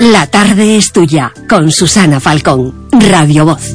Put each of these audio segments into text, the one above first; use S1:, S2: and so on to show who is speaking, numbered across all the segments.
S1: La tarde es tuya, con Susana Falcón, Radio Voz.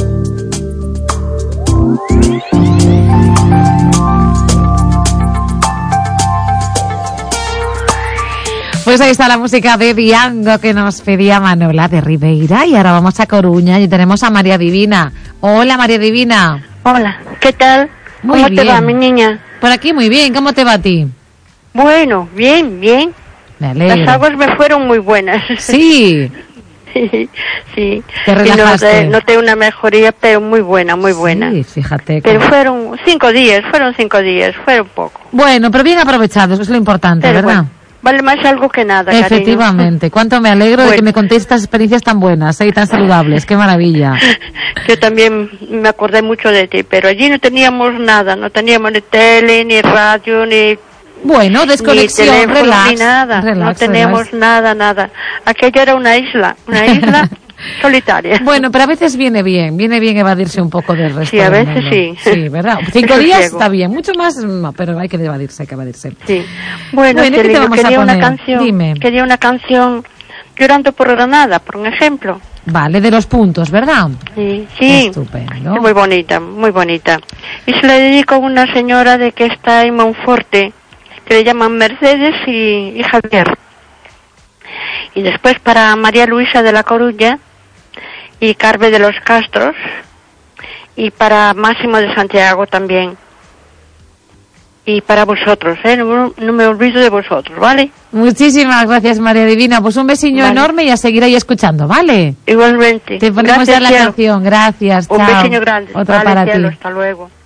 S2: Pues ahí está la música de Diango que nos pedía Manola de Ribeira. Y ahora vamos a Coruña y tenemos a María Divina. Hola, María Divina.
S3: Hola, ¿qué tal?
S2: Muy
S3: ¿Cómo
S2: bien.
S3: te va, mi niña?
S2: Por aquí muy bien, ¿cómo te va a ti?
S3: Bueno, bien, bien.
S2: Me alegro.
S3: Las aguas me fueron muy buenas.
S2: Sí.
S3: Sí.
S2: Te relajaste.
S3: Y noté una mejoría, pero muy buena, muy buena.
S2: Sí, fíjate.
S3: Pero fueron 5 días, fueron poco.
S2: Bueno, pero bien aprovechados, eso es lo importante,
S3: Pero
S2: ¿verdad?
S3: bueno, vale más algo que nada,
S2: Efectivamente. Cuánto me alegro de que me contéis estas experiencias tan buenas y tan saludables. Qué maravilla.
S3: Yo también me acordé mucho de ti, pero allí no teníamos nada, no teníamos ni tele, ni radio, ni...
S2: Bueno, desconexión,
S3: ni teléfono,
S2: relax.
S3: ni nada,
S2: Relax,
S3: no teníamos
S2: relax.
S3: nada. Aquello era una isla solitaria.
S2: Bueno, pero a veces viene bien evadirse un poco del resto.
S3: Sí, a
S2: del
S3: veces
S2: mundo.
S3: sí.
S2: Sí, ¿verdad? 5 días está bien, mucho más no, pero hay que evadirse.
S3: Sí. Bueno,
S2: ¿qué te vamos a
S3: quería
S2: poner?
S3: una canción.
S2: Dime.
S3: Quería una canción Llorando por Granada, por un ejemplo.
S2: Vale, de los puntos, ¿verdad?
S3: Sí.
S2: Estupendo.
S3: Es muy bonita, muy bonita. Y se la dedico a una señora de que está en Monforte, que le llaman Mercedes y Javier. Y después para María Luisa de La Coruña y Carve de los Castros y para Máximo de Santiago también. Y para vosotros, no me olvido de vosotros, ¿vale?
S2: Muchísimas gracias, María Divina. Pues un besiño enorme y a seguir ahí escuchando, ¿vale?
S3: Igualmente.
S2: Te ponemos
S3: Gracias,
S2: ya la
S3: cielo.
S2: canción. Gracias,
S3: Un
S2: chao.
S3: besiño grande.
S2: Otra
S3: Vale,
S2: para
S3: cielo,
S2: ti.
S3: hasta luego.